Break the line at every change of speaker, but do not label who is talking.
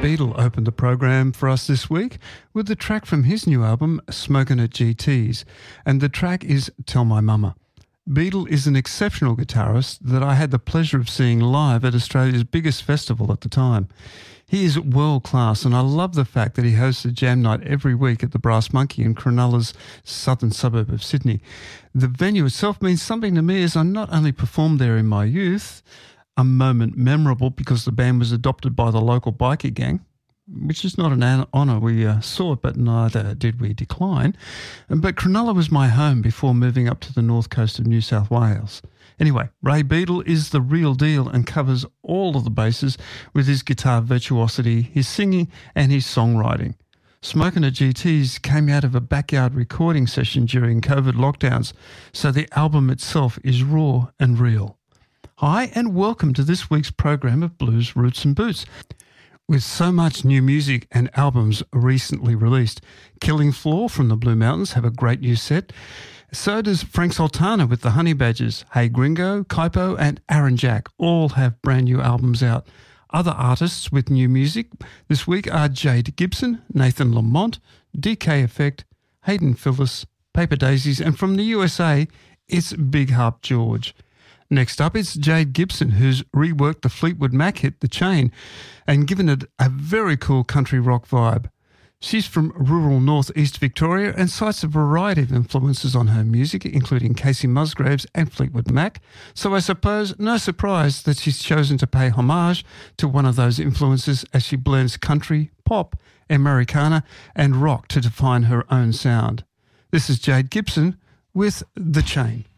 Beatle opened the program for us this week with the track from his new album, Smokin' at GT's, and the track is Tell My Mama. Beatle is an exceptional guitarist that I had the pleasure of seeing live at Australia's biggest festival at the time. He is world class, and I love the fact that he hosts a jam night every week at the Brass Monkey in Cronulla's southern suburb of Sydney. The venue itself means something to me as I not only performed there in my youth, a moment memorable because the band was adopted by the local bikie gang, which is not an honour we sought, but neither did we decline. But Cronulla was my home before moving up to the north coast of New South Wales. Anyway, Ray Beatle is the real deal and covers all of the bases with his guitar virtuosity, his singing and his songwriting. Smokin' at GT's came out of a backyard recording session during COVID lockdowns, so the album itself is raw and real. Hi and welcome to this week's program of Blues, Roots and Boots. With so much new music and albums recently released, Killing Floor from the Blue Mountains have a great new set. So does Frank Sultana with the Honey Badgers. Hey Gringo, Kaipo and Aaron Jack all have brand new albums out. Other artists with new music this week are Jade Gibson, Nathan Lamont, DK Effect, Hayden Phillis, Paper Daisies, and from the USA, it's Big Harp George. Next up, it's Jade Gibson, who's reworked the Fleetwood Mac hit The Chain and given it a very cool country rock vibe. She's from rural northeast Victoria and cites a variety of influences on her music, including Casey Musgraves and Fleetwood Mac, so I suppose no surprise that she's chosen to pay homage to one of those influences as she blends country, pop, Americana and rock to define her own sound. This is Jade Gibson with The Chain.